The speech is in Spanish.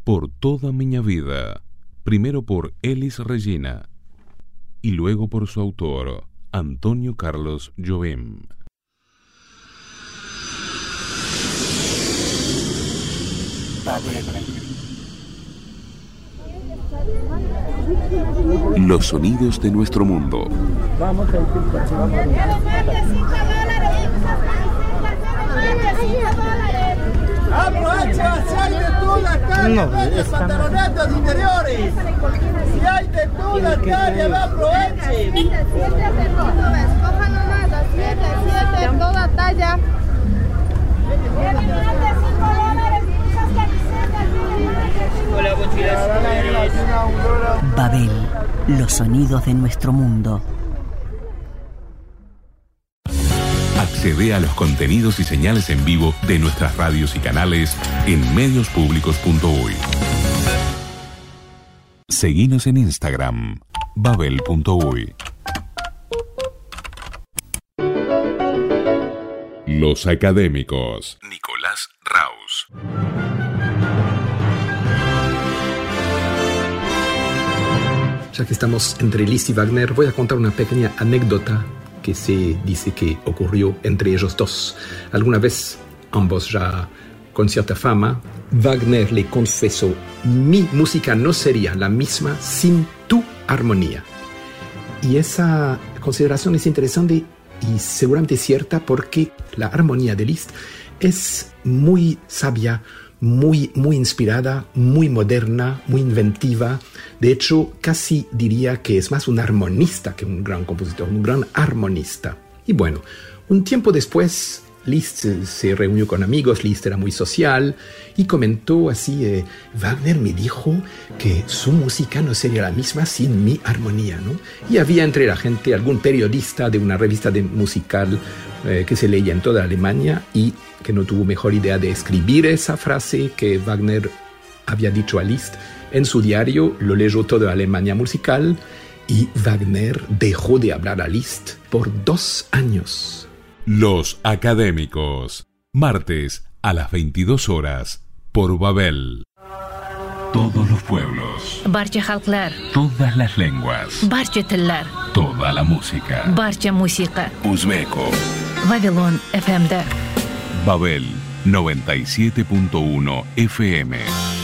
por toda miña vida, primero por Elis Regina y luego por su autor, Antonio Carlos Jobim. Los sonidos de nuestro mundo. Vamos a Aprovecha, si hay de toda calle, vende pantalonetas interiores. Si hay de toda calle, va, aproveche. 7 certitos, cojan nomás, 7, toda talla. Babel, los sonidos de nuestro mundo. Accede a los contenidos y señales en vivo de nuestras radios y canales en mediospublicos.uy. Seguinos en Instagram, babel.uy. Los académicos. Nicolás Raus. Ya que estamos entre Liszt y Wagner, voy a contar una pequeña anécdota que se dice que ocurrió entre ellos dos. Alguna vez, ambos ya con cierta fama, Wagner le confesó: mi música no sería la misma sin tu armonía. Y esa consideración es interesante y seguramente cierta, porque la armonía de Liszt es muy sabia, muy inspirada, muy moderna, muy inventiva. De hecho, casi diría que es más un armonista que un gran compositor, un gran armonista. Y bueno, un tiempo después, Liszt se reunió con amigos. Liszt era muy social y comentó así: Wagner me dijo que su música no sería la misma sin mi armonía, ¿no? Y había entre la gente algún periodista de una revista musical que se leía en toda Alemania y que no tuvo mejor idea de escribir esa frase que Wagner había dicho a Liszt en su diario. Lo leyó toda Alemania musical y Wagner dejó de hablar a Liszt por 2 años. Los académicos. Martes a las 22 horas por Babel. Todos los pueblos. Barcha halklar. Todas las lenguas. Barcha tellar. Toda la música. Barcha música. Uzbeko. Vavilon FM'de. Babel 97.1 FM.